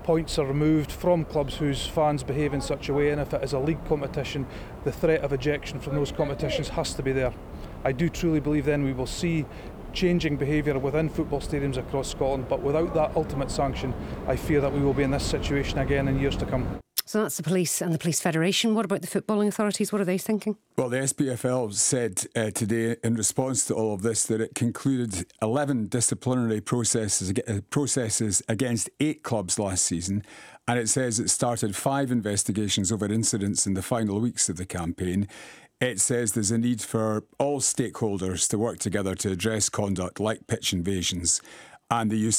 points are removed from clubs whose fans behave in such a way, and if it is a league competition, the threat of ejection from those competitions has to be there. I do truly believe then we will see changing behaviour within football stadiums across Scotland, but without that ultimate sanction, I fear that we will be in this situation again in years to come. So that's the police and the Police Federation. What about the footballing authorities? What are they thinking? Well, the SPFL said today in response to all of this that it concluded 11 disciplinary processes against 8 clubs last season, and it says it started 5 investigations over incidents in the final weeks of the campaign. It says there's a need for all stakeholders to work together to address conduct like pitch invasions and the use